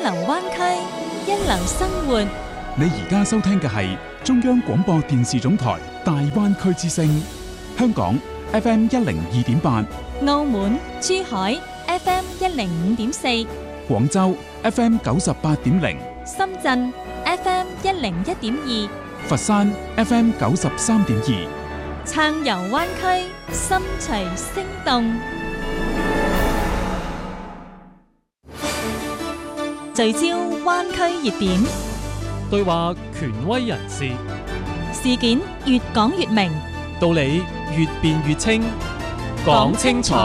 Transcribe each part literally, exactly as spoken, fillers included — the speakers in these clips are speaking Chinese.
流灣區，一流生活。 你而家收聽嘅係中央廣播電視總台大灣區之聲，香港 F M 一零二點八， 澳門、珠海 F M 一零五點四， 廣州 F M 九十八點零， 深圳 F M 一零一點二， 佛山 F M 九十三點二， 暢遊灣區，心隨聲動，聚焦灣區熱點， 對話權威人士， 事件越講越明， 道理越辯越清，講清楚，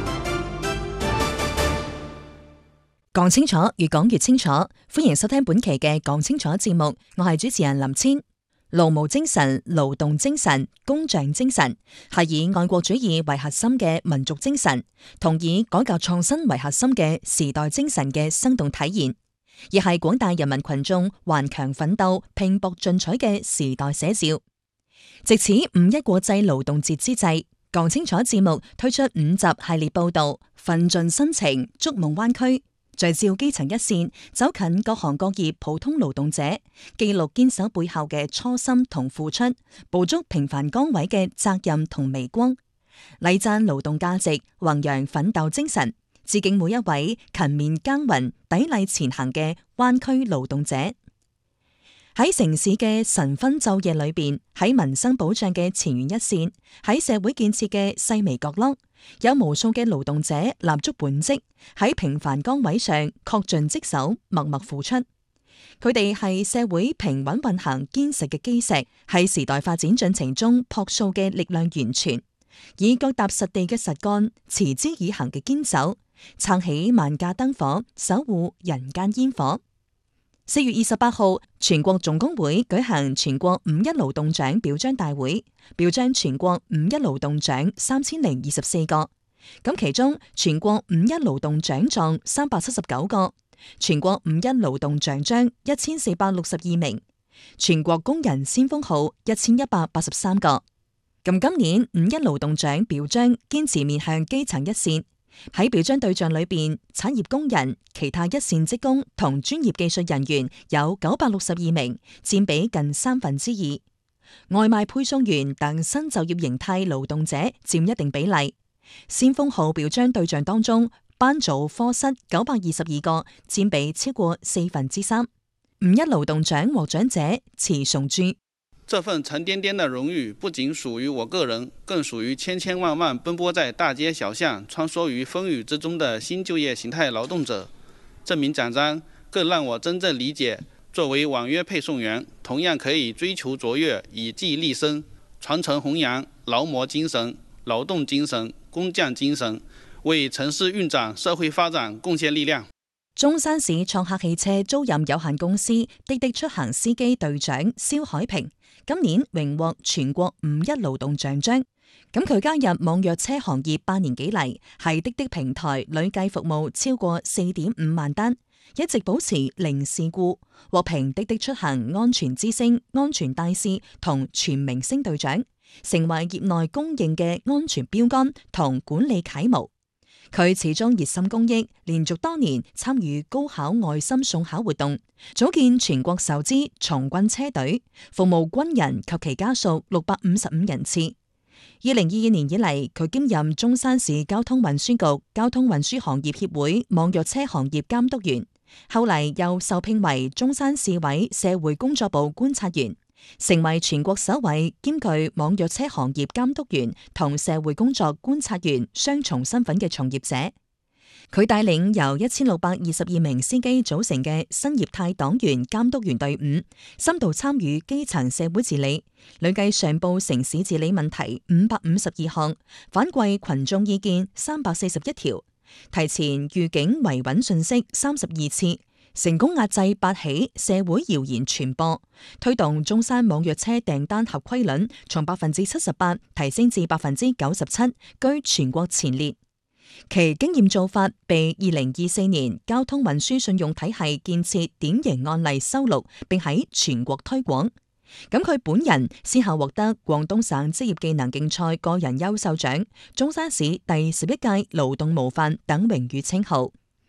講清楚，越講越清楚。歡迎收聽本期嘅講清楚節目，我係主持人林千。勞務精神、勞動精神、工匠精神係以愛國主義為核心嘅民族精神，同以改革創新為核心嘅時代精神嘅生動體現，亦係廣大人民群眾頑強奮鬥、拼搏進取嘅時代寫照。藉此五一國際勞動節之際，講清楚節目推出五集系列報道，奮盡心情，築夢灣區，聚焦基層一線，走近各行各業普通勞動者，記錄堅守背後嘅初心同付出，捕捉平凡崗位嘅責任同微光，禮讚勞動價值，弘揚奮鬥精神，致敬每一位勤勉耕耘、砥礪前行嘅灣區勞動者。喺城市嘅晨昏晝夜裏邊，喺民生保障嘅前沿一線，喺社會建設嘅細微角落，有無數嘅勞動者立足本職，喺平凡崗位上恪盡職守，默默付出。佢哋係社會平穩運行堅實嘅基石，係時代發展進程中樸素嘅力量源泉，以腳踏實地嘅實幹、持之以恆嘅堅守，撐起萬家燈火，守護人間煙火。四月二十八號，全國總工會舉行全國五一勞動獎表彰大會，表彰全國五一勞動獎三千零二十四個。咁其中全國五一勞動獎狀三百七十九個，全國五一勞動獎章一千四百六十二名，全國工人先鋒號一千一百八十三個。咁今年五一勞動獎表彰堅持面向基層一線。喺表彰對象裏邊，產業工人、其他一線職工同專業技術人員有九百六十二名，佔比近三分之二。外賣配送員等新就業形態勞動者佔一定比例。先鋒號表彰對象當中，班組科室九百二十二個，佔比超過四分之三。五一勞動獎獲獎者池崇珠。 這份沉甸甸的榮譽不僅屬於我個人，更屬於千千萬萬奔波在大街小巷、穿梭於風雨之中的新就業形態勞動者。這名獎章更讓我真正理解，作為網約配送員，同樣可以追求卓越，以技立身，傳承弘揚勞模精神、勞動精神、工匠精神，為城市運展、社會發展貢獻力量。 中山市創客汽車租賃有限公司滴滴出行司機隊長蕭海平，今年榮獲全國五一勞動獎章。咁佢加入網約車行業八年幾嚟，係滴滴平台累計服務超過四點五萬單，一直保持零事故，獲評滴滴出行安全之星、安全大使同全明星隊長，成為業內公認嘅安全標杆同管理楷模。佢始終熱心公益，連續多年參與高考愛心送考活動，組建全國首支從軍車隊，服務軍人及其家屬六百五十五人次。二零二二年以嚟，佢兼任中山市交通運輸局交通運輸行業協會網約車行業監督員，後嚟又受聘為中山市委社會工作部觀察員，成為全國首位兼具網約車行業監督員同社會工作觀察員雙重身份嘅從業者。佢帶領由一千六百二十二名司機組成嘅新業態黨員監督員隊伍，深度參與基層社會治理，累計上報城市治理問題五百五十二項，反饋群眾意見三百四十一條，提前預警維穩信息三十二次，成功壓制八起社會謠言傳播，推動中山網約車訂單合規率從百分之七十八提升至百分之九十七，居全國前列。其經驗做法被二零二四年交通運輸信用體系建設典型案例收錄，並喺全國推廣。咁佢本人先後獲得廣東省職業技能競賽個人優秀獎、中山市第十一屆勞動模範等榮譽稱號。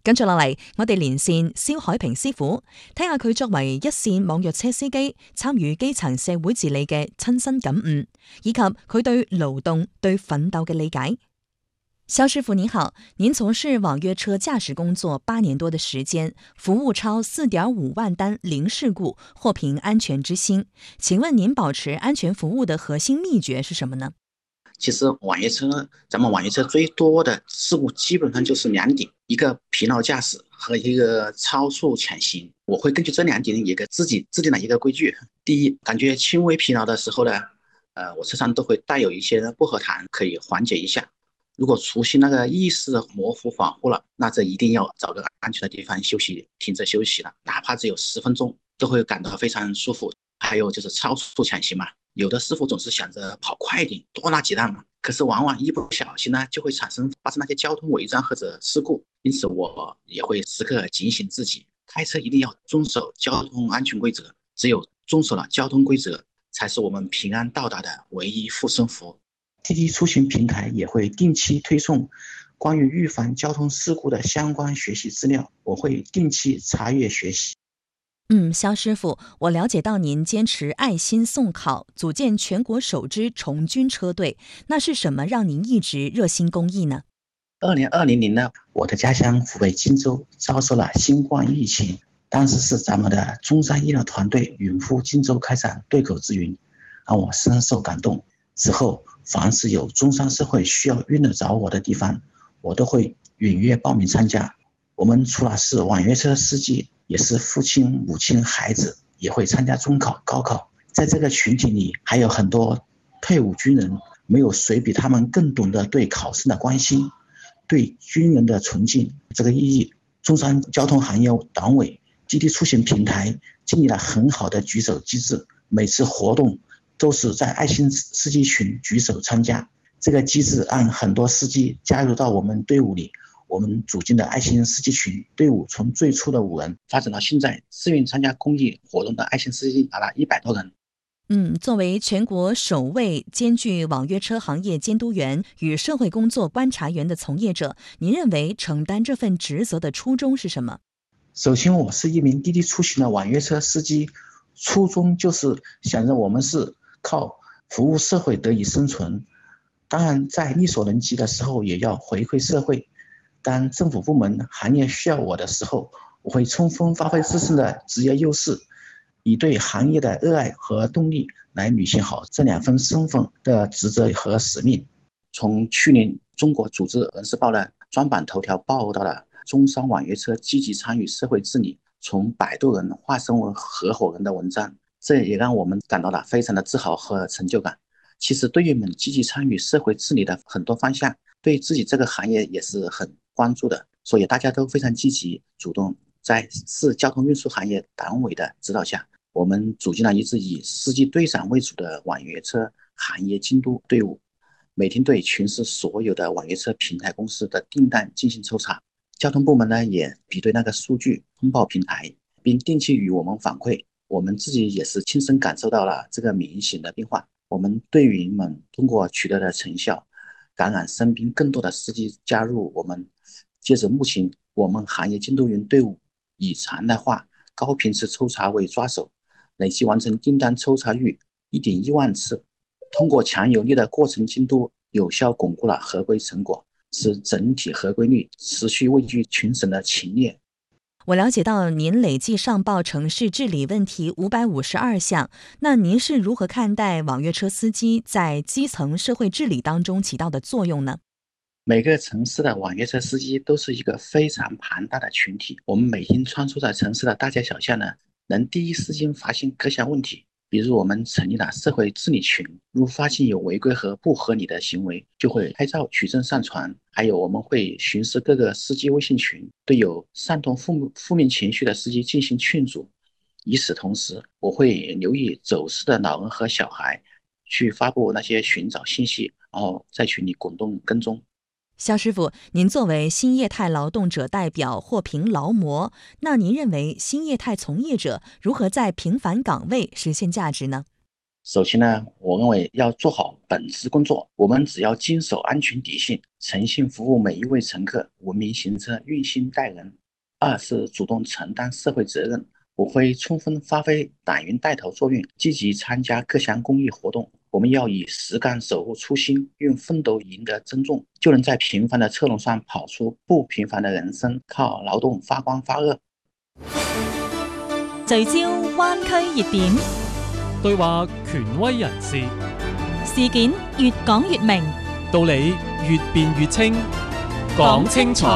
跟住落嚟，我哋連線蕭海平師傅，睇下佢作為一線網約車司機，參與基層社會治理嘅親身感悟，以及佢對勞動、對奮鬥嘅理解。蕭師傅您好，您從事網約車駕駛工作八年多的時間，服務超四點五萬單零事故，獲評安全之星。請問您保持安全服務的核心秘訣是什麼呢？ 其實網約車，咱們網約車最多的事故基本上就是兩點，一個疲勞駕駛和一個超速搶行。我會根據這兩點一個自己制定了一個規矩。第一，感覺輕微疲勞的時候呢，呃，我車上都會帶有一些薄荷糖，可以緩解一下。如果出現那個意識模糊恍惚了，那這一定要找個安全的地方休息，停車休息了，哪怕只有十分鐘，都會感到非常舒服。還有就是超速搶行嘛，有的師傅總是想着跑快一點，多拿幾單嘛，可是往往一不小心呢，就會產生發生那些交通違章或者事故。因此我也會時刻警醒自己，開車一定要遵守交通安全規則，只有遵守了交通規則，才是我們平安到達的唯一護身符。滴滴出行平台也會定期推送關於預防交通事故的相關學習資料，我會定期查閱學習。 嗯，蕭師傅，我了解到您堅持愛心送考，組建全國首支從軍車隊，那是什麼讓您一直熱心公益呢？ 二零二零年呢，我的家鄉湖北荊州遭受了新冠疫情，當時是咱們的中山醫療團隊遠赴荊州開展對口支援，讓我深受感動。之後，凡是有中山社會需要用得着我的地方，我都會踴躍報名參加。我們除了是網約車司機，也是父親、母親、孩子，也會參加中考、高考。在這個群體裡，還有很多退伍軍人，沒有誰比他們更懂得對考生的關心，對軍人的崇敬。這個意義，中山交通行業黨委滴滴出行平台建立了很好的舉手機制，每次活動都是在愛心司機群舉手參加。這個機制讓很多司機加入到我們隊伍裡。我們組建的愛心司機群隊伍從最初的五人發展到現在，自願參加公益活動的愛心司機達了一百多人。 嗯，作為全國首位兼具網約車行業監督員與社會工作觀察員的從業者，您認為承擔這份職責的初衷是什麼？ 首先，我是一名滴滴出行的網約車司機，初衷就是想着我們是靠服務社會得以生存，當然在力所能及的時候也要回饋社會。當政府部門行業需要我的時候，我會充分發揮自身的職業優勢，以對行業的熱愛和動力來履行好這兩份身份的職責和使命。從去年中國組織人事報的專版頭條報道了中山網約車積極參與社會治理，從擺渡人化身為合夥人的文章，這也讓我們感到了非常的自豪和成就感。其實隊員們積極參與社會治理的很多方向，對自己這個行業也是很關注的，所以大家都非常積極主動。在市交通運輸行業黨委的指導下，我們組建了一支以司機隊長為主的網約車行業監督隊伍，每天對全市所有的網約車平台公司的訂單進行抽查。交通部門呢也比對那個數據通報平台，並定期與我們反饋。我們自己也是親身感受到了這個明顯的變化。我們隊員們通過取得的成效，感染身邊更多的司機加入我們。截至目前，我們行業監督員隊伍以常態化、高頻次抽查為抓手，累計完成訂單抽查逾一點一萬次。通過強有力的過程監督，有效鞏固了合規成果，使整體合規率持續位居全省的前列。 我了解到您累計上報城市治理問題五百五十二項，那您是如何看待網約車司機在基層社會治理當中起到的作用呢？ 每個城市的網約車司機都是一個非常龐大的群體，我們每天穿梭在城市的大街小巷呢，能第一時間發現各項問題。比如我們成立了社會治理群，如發現有違規和不合理的行為，就會拍照取證上傳。還有我們會巡視各個司機微信群，對有煽動負負面情緒的司機進行勸阻。與此同時，我會留意走失的老人和小孩，去發布那些尋找信息，然後在群裡滾動跟蹤。 蕭師傅，您作為新業態勞動者代表獲評勞模，那您認為新業態從業者如何在平凡崗位實現價值呢？ 首先呢，我认为要做好本职工作，我们只要坚守安全底线，诚信服务每一位乘客，文明行车，用心待人。二是主动承担社会责任，我会充分发挥党员带头作用，积极参加各项公益活动。我们要以实干守护初心，用奋斗赢得尊重，就能在平凡的车龙上跑出不平凡的人生，靠劳动发光发热。 聚焦灣區熱點， 對話權威人士， 事件越講越明， 道理越辯越清，講清楚。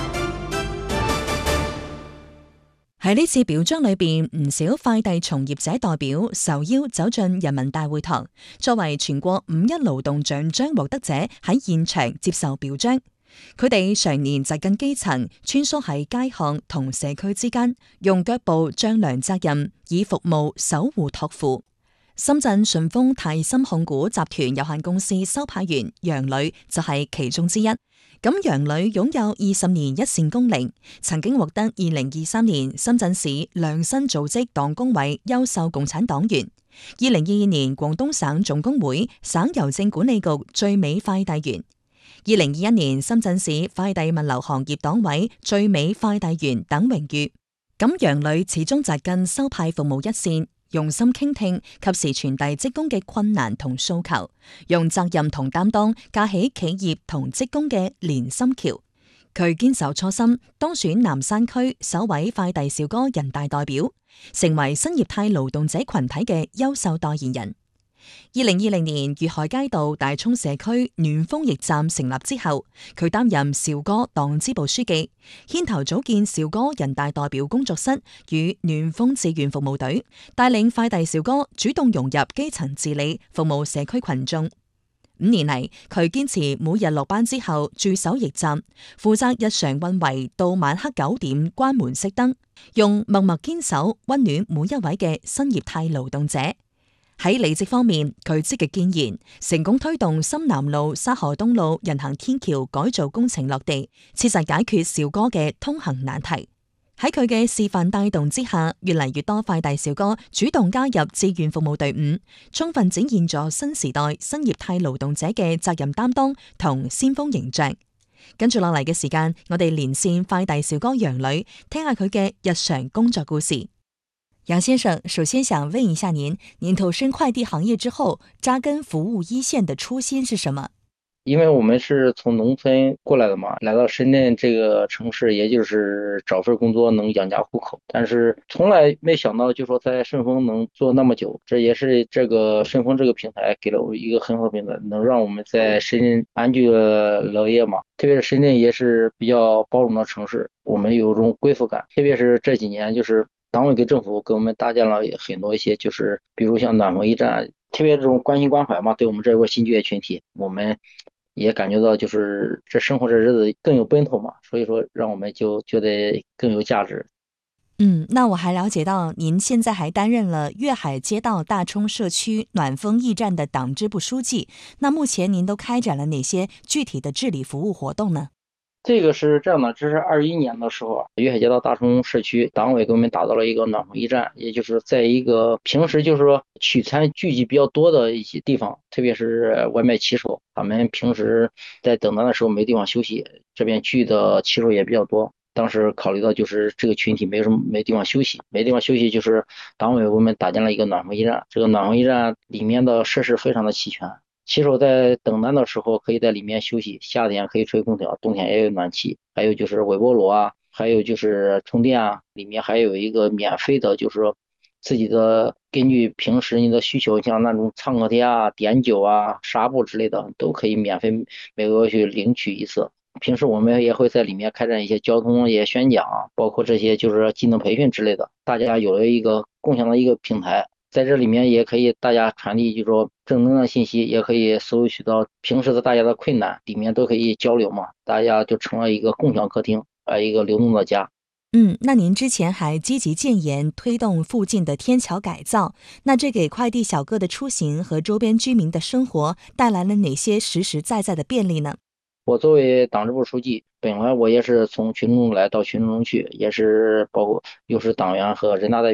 喺呢次表彰裏邊，唔少快遞從業者代表受邀走進人民大會堂，作為全國五一勞動獎章獲得者喺現場接受表彰。佢哋常年紮緊基層，穿梭喺街巷同社區之間，用腳步丈量責任，以服務守護託付。深圳順豐泰森控股集團有限公司收派員楊磊就係其中之一。咁楊磊擁有二十年一線功齡，曾經獲得二零二三年深圳市良新組織黨工委優秀共產黨員，二零二二年廣東省總工會省郵政管理局最美快遞員，二零二一年深圳市快遞物流行業黨委最美快遞員等榮譽。咁楊磊始終紮緊收派服務一線，用心傾聽，及時傳遞職工嘅困難同訴求，用責任同擔當架起企業同職工嘅連心橋。佢堅守初心，當選南山區首位快遞小哥人大代表，成為新業態勞動者群體嘅優秀代言人。二零二零年粵海街道大涌社區暖風驛站成立之後，佢擔任兆哥黨支部書記，牽頭組建兆哥人大代表工作室與暖風志願服務隊，帶領快遞小哥主動融入基層治理，服務社區群眾。五年嚟，佢堅持每日落班之後駐守驛站，負責日常運維到晚黑九點關門熄燈，用默默堅守溫暖每一位嘅新業態勞動者。喺履職方面，佢積極建言，成功推動深南路、沙河東路人行天橋改造工程落地，切實解決小哥嘅通行難題。喺佢嘅示範帶動之下，越嚟越多快遞小哥主動加入志願服務隊伍，充分展現咗新時代新業態勞動者嘅責任擔當同先鋒形象。跟住落嚟嘅時間，我哋連線快遞小哥楊磊，聽下佢嘅日常工作故事。楊先生，首先想問一下您，您投身快遞行業之後，扎根服務一線的初心是什麼？ 因为我们是从农村过来的嘛，来到深圳这个城市，也就是找份工作能养家糊口，但是从来没想到就说在顺丰能做那么久，这也是这个顺丰这个平台给了我一个很好的平台，能让我们在深圳安居乐业嘛。特别是深圳也是比较包容的城市，我们有种归属感，特别是这几年就是党委跟政府给我们搭建了很多一些，就是比如像暖风驿站，特别这种关心关怀嘛，对我们这个新就业群体，我们也感觉到就是这生活这日子更有奔头嘛，所以说让我们就觉得更有价值。 嗯，那我还了解到您现在还担任了粤海街道大冲社区暖风驿站的党支部书记，那目前您都开展了哪些具体的治理服务活动呢？ 这个是这样的，这是二一年的时候，粤海街道大冲社区党委给我们打造了一个暖风驿站，也就是在一个平时就是说取餐聚集比较多的一些地方，特别是外卖骑手，他们平时在等单的时候没地方休息，这边聚的骑手也比较多。当时考虑到就是这个群体没什么没地方休息，没地方休息，就是党委为我们搭建了一个暖风驿站。这个暖风驿站里面的设施非常的齐全。骑手在等单的时候可以在里面休息，夏天可以吹空调，冬天也有暖气，还有就是微波炉啊，还有就是充电啊，里面还有一个免费的，就是说自己的根据平时你的需求，像那种创可贴啊、碘酒啊、纱布之类的，都可以免费每个月去领取一次。平时我们也会在里面开展一些交通也宣讲啊，包括这些就是技能培训之类的，大家有了一个共享的一个平台。在这里面也可以大家传递就是说正能量信息，也可以搜取到平时的大家的困难，里面都可以交流嘛，大家就成了一个共享客厅，呃，一个流动的家。 嗯，那您之前还积极建言推动附近的天桥改造，那这给快递小哥的出行和周边居民的生活带来了哪些实实在在的便利呢？ 我作为党支部书记，本来我也是从群众来到群众中去，也是包括又是党员和人大代表。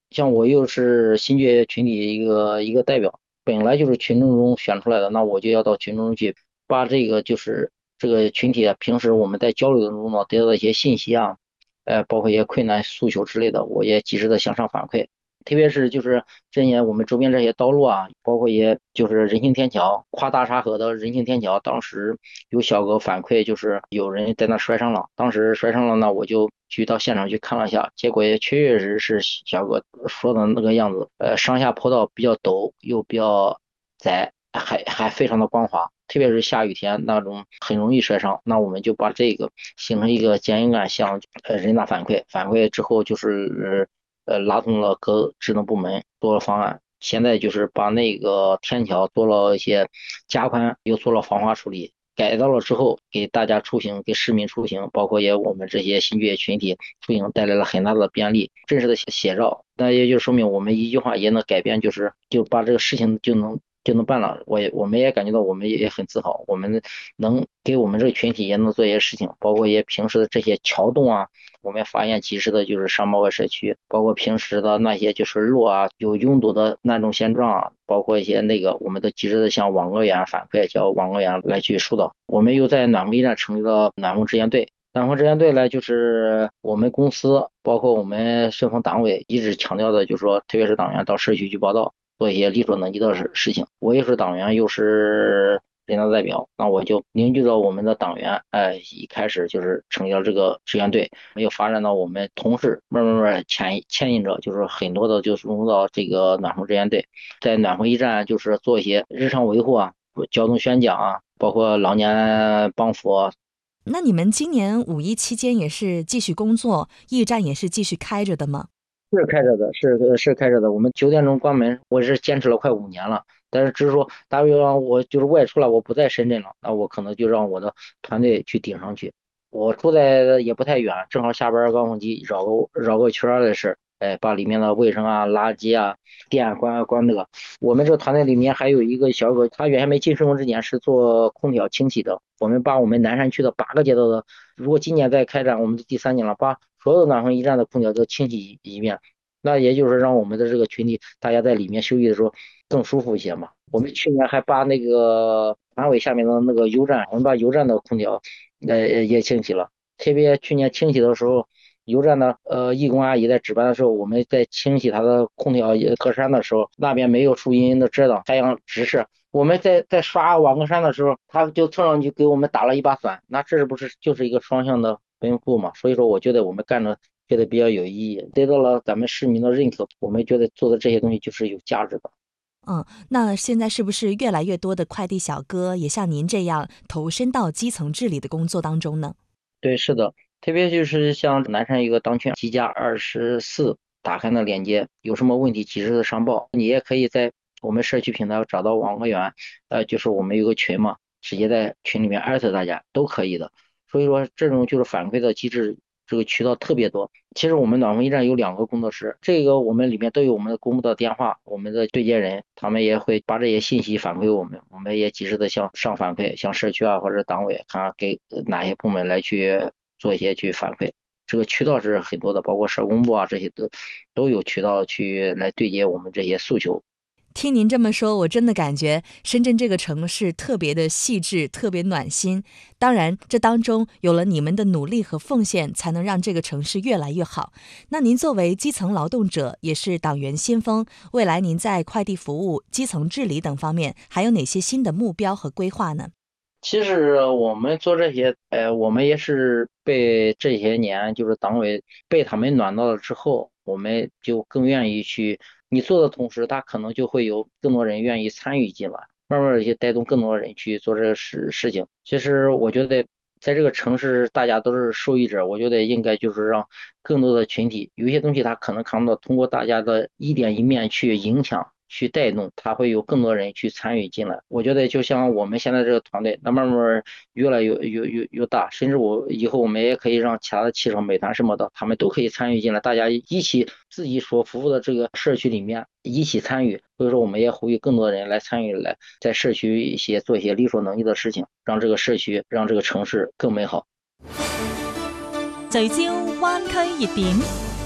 像我又是新就业群体一个一个代表，本来就是群众中选出来的，那我就要到群众中去，把这个就是这个群体啊，平时我们在交流当中呢得到的一些信息啊，呃，包括一些困难诉求之类的，我也及时的向上反馈。特别是就是这些年我们周边这些道路啊，包括一些就是人行天桥，跨大沙河的人行天桥，当时有小哥反馈，就是有人在那摔伤了。当时摔伤了呢，我就去到现场去看了一下，结果也确确实实是小哥说的那个样子。呃，上下坡道比较陡，又比较窄，还还非常的光滑。特别是下雨天那种很容易摔伤，那我们就把这个形成一个监引案向呃人大反馈，反馈之后就是呃拉动了各职能部门做了方案，现在就是把那个天桥做了一些加宽，又做了防滑处理，改造了之后给大家出行，给市民出行，包括也我们这些新就业群体出行带来了很大的便利，真实的写照。那也就说明我们一句话也能改变，就是就把这个事情就能就能办了。我也我们也感觉到我们也很自豪，我们能给我们这个群体也能做一些事情，包括一些平时的这些桥洞啊，我们发现及时的就是上报给社区，包括平时的那些就是路啊有拥堵的那种现状啊，包括一些那个我们都及时的向网格员反馈，叫网格员来去疏导。我们又在暖风驿站成立了暖风支援队。暖风支援队呢，就是我们公司包括我们顺丰党委一直强调的，就是说特别是党员到社区去报道，做一些力所能及的事事情。我又是党员又是人大代表，那我就凝聚到我们的党员，哎，一开始就是成立了这个支援队，没有发展到我们同事慢慢慢牵牵引着，就是很多的就是融入到这个暖风支援队，在暖风驿站就是做一些日常维护啊，交通宣讲啊，包括老年帮扶啊。 那你们今年五一期间也是继续工作，驿站也是继续开着的吗？ 是开着的，是是开着的。我们九点钟关门，我是坚持了快五年了。但是只是说，大约让我就是外出了，我不在深圳了，那我可能就让我的团队去顶上去。我住在也不太远，正好下班高峰期绕个绕个圈的事，哎，把里面的卫生啊、垃圾啊、电关关那个。我们这个团队里面还有一个小哥，他原先没进顺丰之前是做空调清洗的。我们把我们南山区的八个街道的，如果今年再开展，我们第三年了，把所有的暖风驿站的空调都清洗一遍，那也就是让我们的这个群体大家在里面休息的时候更舒服一些嘛。我们去年还把那个团委下面的那个油站，我们把油站的空调呃也清洗了。特别去年清洗的时候，油站的呃义工阿姨在值班的时候，我们在清洗它的空调格栅的时候，那边没有树荫的遮挡，太阳直射。我们在在刷网格栅的时候，他就蹭上去给我们打了一把伞，那这是不是就是一个双向的奔赴嘛？所以说，我觉得我们干的觉得比较有意义，得到了咱们市民的认可，我们觉得做的这些东西就是有价值的。 嗯，那现在是不是越来越多的快递小哥也像您这样投身到基层治理的工作当中呢？ 对，是的，特别就是像南山一个当圈机加二十四打开的链接，有什么问题及时的上报，你也可以在我们社区平台找到网格员，呃，就是我们有个群嘛，直接在群里面艾特大家都可以的。所以说这种就是反馈的机制，这个渠道特别多。其实我们暖风驿站有两个工作室，这个我们里面都有我们的公布的电话，我们的对接人，他们也会把这些信息反馈我们，我们也及时的向上反馈，向社区啊或者党委看给哪些部门来去做一些去反馈。这个渠道是很多的，包括社工部啊这些都都有渠道去来对接我们这些诉求。 听您这么说，我真的感觉深圳这个城市特别的细致，特别暖心。当然，这当中有了你们的努力和奉献，才能让这个城市越来越好。那您作为基层劳动者，也是党员先锋，未来您在快递服务、基层治理等方面，还有哪些新的目标和规划呢？ 其实我们做这些，呃，我们也是被这些年就是党委被他们暖到了之后，我们就更愿意去。你做的同时，他可能就会有更多人愿意参与进来，慢慢的就带动更多人去做这个事事情。其实我觉得在这个城市大家都是受益者，我觉得应该就是让更多的群体，有一些东西他可能看不到，通过大家的一点一面去影响去带动，他会有更多人去参与进来。我觉得就像我们现在这个团队，那慢慢越来越越越越大，甚至我以后我们也可以让其他的汽车、美团什么的，他们都可以参与进来，大家一起自己所服务的这个社区里面一起参与。所以说，我们也呼吁更多的人来参与，来在社区一些做一些力所能及的事情，让这个社区、让这个城市更美好。 聚焦灣區熱點。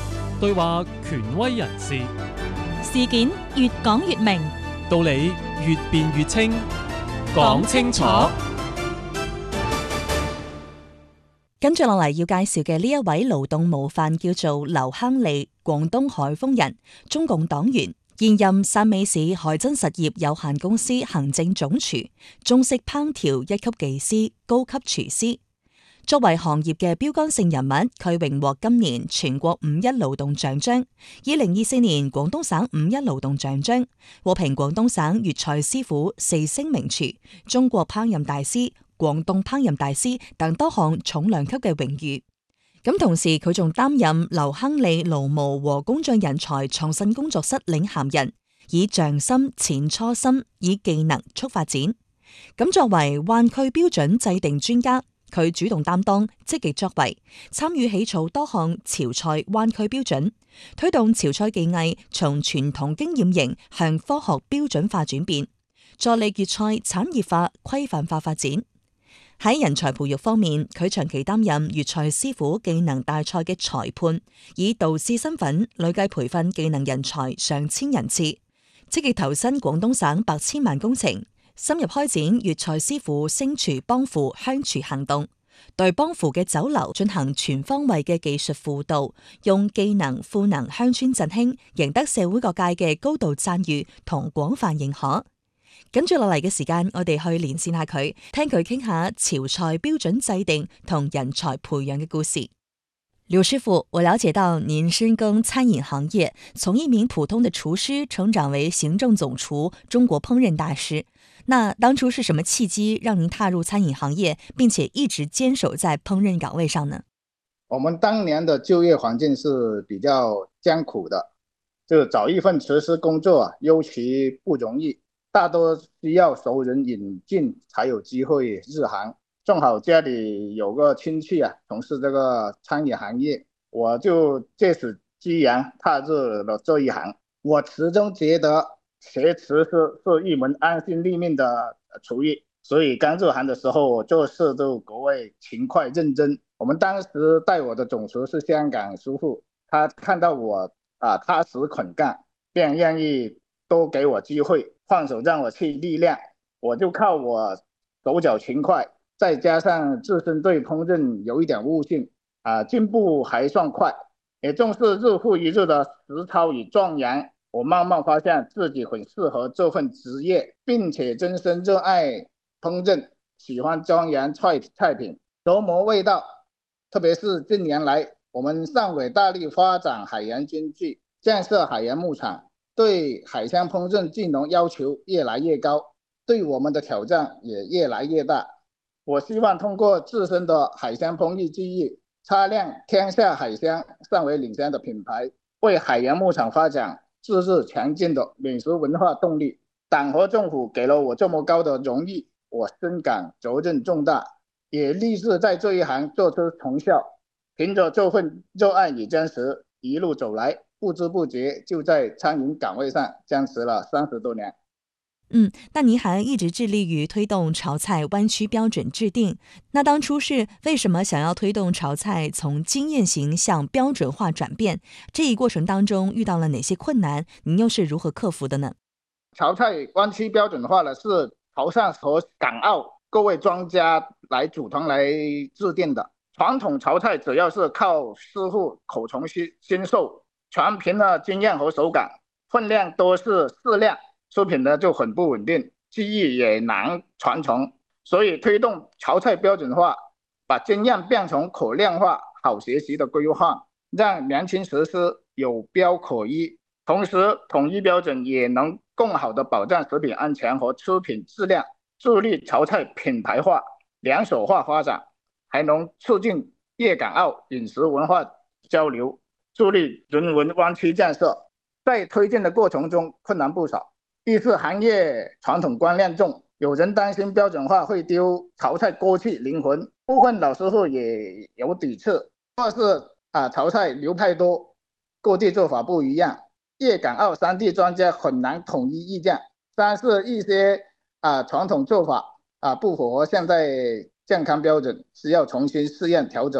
對話權威人士， 事件越講越明， 道理越辯越清，講清楚。 跟住落嚟要介紹嘅呢一位勞動模範叫做劉亨利，廣東海豐人，中共黨員，現任汕尾市海珍實業有限公司行政總廚，中式烹調一級技師、高級廚師。作為行業嘅標杆性人物，佢榮獲今年全國五一勞動獎章，二零二四年廣東省五一勞動獎章，獲評廣東省粵菜師傅四星名廚、中國烹飪大師、廣東烹飪大師等多項重量級嘅榮譽。咁同時佢仲擔任劉亨利勞務和工匠人才創新工作室領銜人，以匠心淺初心，以技能促發展。咁作為灣區標準制定專家，佢主動擔當，積極作為，參與起草多項潮菜灣區標準，推動潮菜技藝從傳統經驗型向科學標準化轉變，助力粵菜產業化規範化發展。喺人才培育方面，佢長期擔任粵菜師傅技能大賽嘅裁判，以導師身份累計培訓技能人才上千人次，積極投身廣東省百千萬工程，深入開展粵菜師傅升廚幫扶鄉廚行動，對幫扶嘅酒樓進行全方位嘅技術輔導，用技能賦能鄉村振興，贏得社會各界嘅高度讚譽同廣泛認可。跟住落嚟嘅時間，我哋去連線下佢，聽佢傾下潮菜標準制定同人才培養嘅故事。劉師傅，我了解到您深耕餐飲行業，從一名普通的廚師成長為行政總廚、中國烹飪大師。那當初是什麼契機讓您踏入餐飲行業，並且一直堅守在烹飪崗位上呢？ 我們當年的就業環境是比較艱苦的，就找一份廚師工作尤其不容易，大多需要熟人引進才有機會入行。正好家裡有個親戚啊，從事這個餐飲行業，我就借此機緣踏入了這一行。我始終覺得學廚師是一門安身立命的廚藝，所以剛入行的時候，我做事都格外勤快認真。我們當時帶我的總廚是香港師傅，他看到我啊踏實肯幹，便願意多給我機會，放手讓我去歷練。我就靠我手腳勤快，再加上自身對烹飪有一點悟性，啊，進步還算快，也正是日復一日的實操與鑽研，我慢慢發現自己很適合這份職業，並且真心熱愛烹飪，喜歡鑽研菜菜品，琢磨味道。特別是近年來，我們汕尾大力發展海洋經濟，建設海洋牧場，對海鮮烹飪技能要求越來越高，對我們的挑戰也越來越大。我希望通過自身的海鮮烹飪技藝，擦亮天下海鮮汕尾領先的品牌，為海洋牧場發展自日強勁的美食文化動力。黨和政府給了我這麼高的榮譽，我深感責任重大，也立志在這一行做出成效。憑着這份熱愛與堅持，一路走來，不知不覺就在餐飲崗位上堅持了三十多年。 嗯，那您還一直致力於推動潮菜灣區標準制定，那當初是為什麼想要推動潮菜從經驗型向標準化轉變？這一過程當中遇到了哪些困難？您又是如何克服的呢？ 潮菜灣區標準化呢，是潮汕和港澳各位專家來組團來制定的。傳統潮菜主要是靠師傅口傳心授，全憑了經驗和手感，分量都是適量，出品呢就很不穩定，技藝也難傳承。所以推動潮菜標準化，把經驗變成可量化、好學習的規劃，讓年輕廚師有標可依。同時統一標準也能更好地保障食品安全和出品質量，助力潮菜品牌化、連鎖化發展，還能促進粵港澳飲食文化交流，助力人文灣區建設。在推進的過程中困難不少，一是行業傳統觀念重，有人擔心標準化會丟潮菜過去靈魂，部分老師傅也有抵觸。二是啊，潮菜流派多，各地做法不一樣，粵港澳三地專家很難統一意見。三是一些啊傳統做法啊不符合現在健康標準，需要重新試驗調整。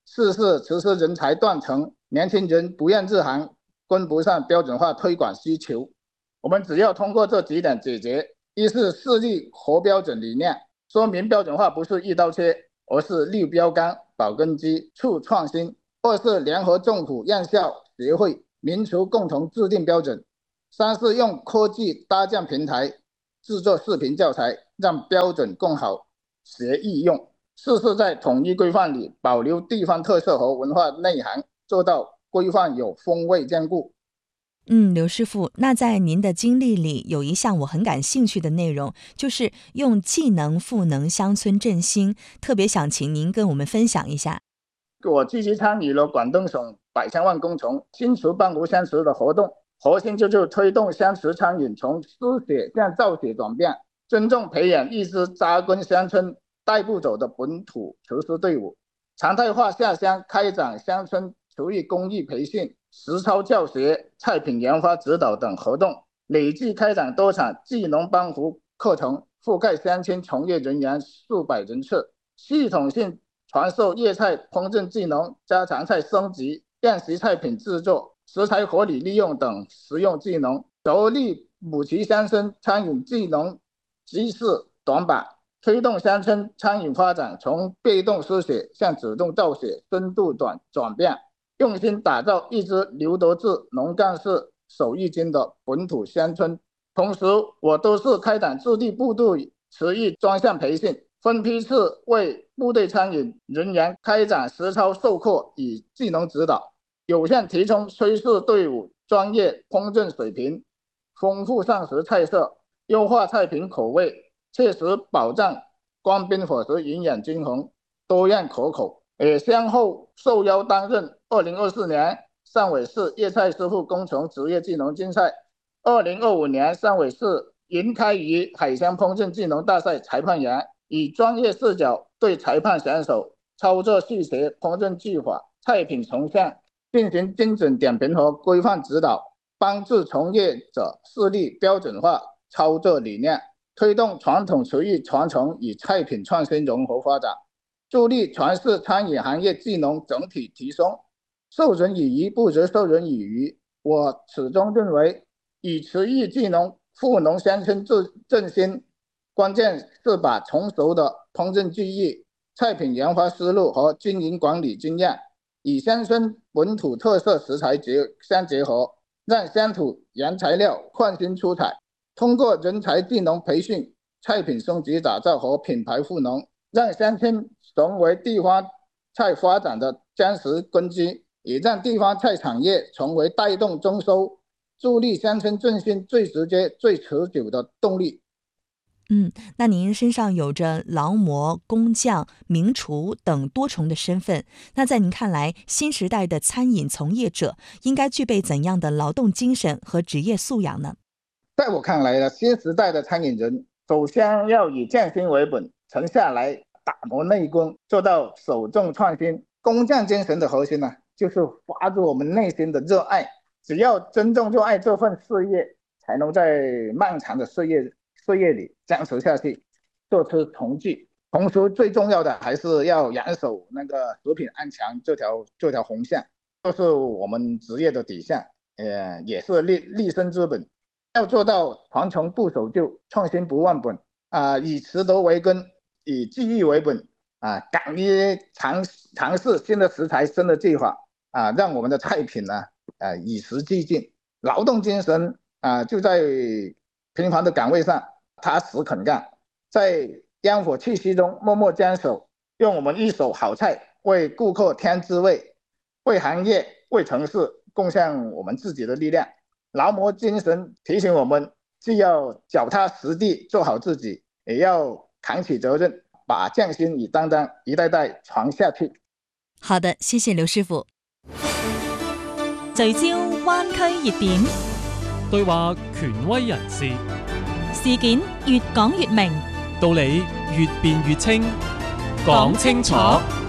四是实施人才断层，年轻人不愿入行，跟不上标准化推广需求。我们只要通过这几点解决：一是设立活标准理念，说明标准化不是一刀切，而是立标杆、保根基、促创新；二是联合政府、院校、协会、民俗共同制定标准；三是用科技搭建平台，制作视频教材，让标准更好协易用；四是在统一规范里保留地方特色和文化内涵，做到规范有风味兼顾。 嗯，刘师傅，那在您的经历里有一项我很感兴趣的内容，就是用技能赋能乡村振兴，特别想请您跟我们分享一下。 我积极参与了广东省百千万工程新厨帮扶乡厨的活动，核心就是推动乡厨餐饮从输血向造血转变，真正培养一支扎根乡村带不走的本土厨师队伍，常态化下乡开展乡村厨艺工艺培训、实操教学、菜品研发指导等活动，累计开展多场技能帮扶课程，覆盖乡村从业人员数百人次，系统性传授粤菜烹饪技能、家常菜升级、宴席菜品制作、食材合理利用等实用技能，着力补齐乡村餐饮技能知识短板，推动乡村餐饮发展从被动输血向主动造血深度转转变，用心打造一支刘德志农干事手艺精的本土乡村。同时，我都是开展驻地部队厨艺专项培训，分批次为部队餐饮人员开展实操授课与技能指导，有限提升炊事队伍专业烹饪水平，丰富膳食菜色，优化菜品口味，切实保障官兵伙食营养均衡、多样可口。也先后受邀担任二零二四年汕尾市粤菜师傅工程职业技能竞赛、二零二五年汕尾市银开鱼海鲜烹饪技能大赛裁判员，以专业视角对裁判选手操作细节、烹饪技法、菜品呈现进行精准点评和规范指导，帮助从业者树立标准化操作理念，推动传统厨艺传承与菜品创新融合发展，助力传世餐饮行业技能整体提升。授人以鱼不如授人以渔，我始终认为以厨艺技能赋能乡村振兴，关键是把成熟的烹饪技艺、菜品研发思路和经营管理经验与乡村本土特色食材结相结合，让乡土原材料创新出彩。通过人才技能培训、菜品升级打造和品牌赋能，让乡村成为地方菜发展的坚实根基，也让地方菜产业成为带动增收、助力乡村振兴最直接、最持久的动力。 嗯，那您身上有着劳模、工匠、名厨等多重的身份，那在您看来，新时代的餐饮从业者应该具备怎样的劳动精神和职业素养呢？ 在我看来呢，新时代的餐饮人首先要以匠心为本，沉下来打磨内功，做到首重创新。工匠精神的核心呢，就是发自我们内心的热爱。只要真正热爱这份事业，才能在漫长的事业事业里坚持下去，做出成绩。同时，最重要的还是要严守那个食品安全这条这条红线，这是我们职业的底线，呃，也是立立身之本。要做到传承不守旧，创新不忘本啊、呃，以食德为根，以技艺为本啊、呃，敢于尝尝试新的食材、新的技法啊、呃，让我们的菜品呢，呃，与时俱进。劳动精神啊、呃，就在平凡的岗位上踏实肯干，在烟火气息中默默坚守，用我们一手好菜为顾客添滋味，为行业、为城市贡献我们自己的力量。劳模精神提醒我们，既要脚踏实地做好自己，也要扛起责任，把匠心与担当一代代传下去。 好的，谢谢劉師傅。 聚焦灣區熱點， 對話權威人士， 事件越講越明， 道理越辯越清，講清楚。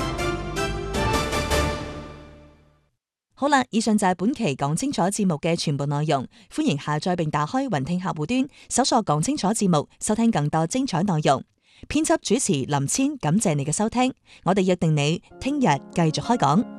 好啦，以上就係本期講清楚節目嘅全部內容，歡迎下載並打開雲聽客戶端，搜索講清楚節目，收聽更多精彩內容。 編輯主持林千，感謝你嘅收聽，我哋約定你聽日繼續開講。